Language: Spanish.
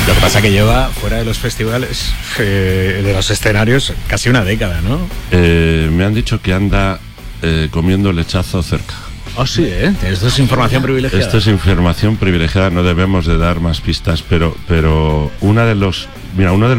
Lo que pasa que lleva fuera de los festivales, de los escenarios, casi una década, ¿no? Me han dicho que anda comiendo lechazo cerca. Oh, sí, ¿eh? Esto es información privilegiada. Esto es información privilegiada, no debemos de dar más pistas, pero uno de los